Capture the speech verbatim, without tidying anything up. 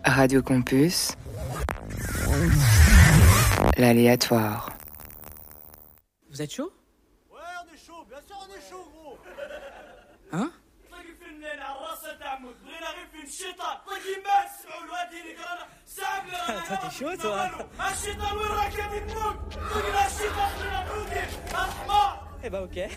Radio Campus, l'aléatoire. Vous êtes chaud? Ouais, on est chaud, bien sûr on est chaud, gros. Hein? Toi t'es chaud toi? Eh bah ok.